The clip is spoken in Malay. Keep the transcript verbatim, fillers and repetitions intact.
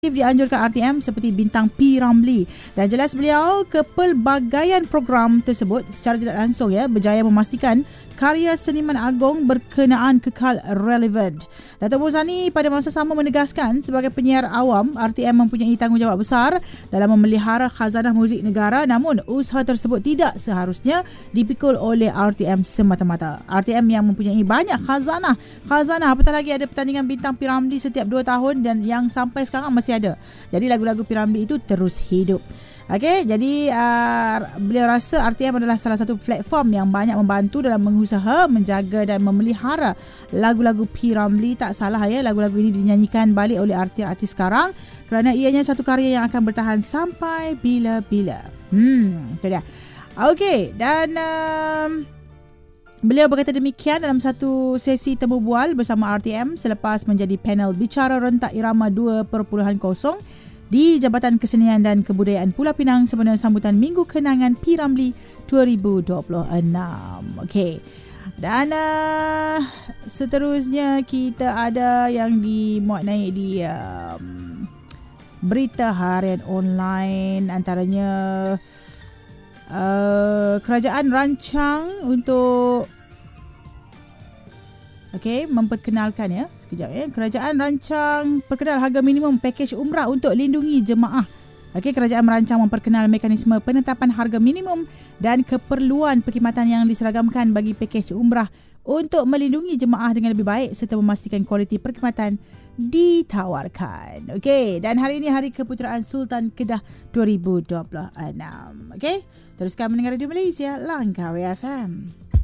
dianjurkan R T M seperti bintang P. Ramlee, dan jelas beliau kepelbagaian program tersebut secara tidak langsung ya berjaya memastikan karya seniman agung berkenaan kekal relevan. Datuk Muzani pada masa sama menegaskan sebagai penyiar awam R T M mempunyai tanggungjawab besar dalam memelihara khazanah muzik negara, namun usaha tersebut tidak seharusnya dipikul oleh R T M semata-mata. R T M yang mempunyai banyak khazanah khazanah apatah lagi ada pertandingan bintang P. Ramlee setiap dua tahun dan yang sampai sekarang masih ada. Jadi lagu-lagu P. Ramlee itu terus hidup. Okey, jadi uh, beliau rasa R T M adalah salah satu platform yang banyak membantu dalam mengusaha, menjaga dan memelihara lagu-lagu P. Ramlee. Tak salah ya, lagu-lagu ini dinyanyikan balik oleh artis-artis sekarang kerana ianya satu karya yang akan bertahan sampai bila-bila. Hmm, itu dia. Okey, dan um, beliau berkata demikian dalam satu sesi temu bual bersama R T M selepas menjadi panel bicara rentak irama dua kosong di Jabatan Kesenian dan Kebudayaan Pulau Pinang sempena sambutan Minggu Kenangan P. Ramlee dua ribu dua puluh enam. Okey. Dan uh, seterusnya kita ada yang dimuat naik di um, berita harian online, antaranya Uh, kerajaan rancang untuk okey memperkenalkan ya sekejap ya kerajaan rancang perkenal harga minimum pakej umrah untuk lindungi jemaah. Okey, kerajaan merancang memperkenal mekanisme penetapan harga minimum dan keperluan perkhidmatan yang diseragamkan bagi pakej umrah untuk melindungi jemaah dengan lebih baik serta memastikan kualiti perkhidmatan ditawarkan. Okey, dan hari ini Hari Keputeraan Sultan Kedah dua ribu dua puluh enam. Okey, teruskan mendengar Radio Malaysia Langkawi F M.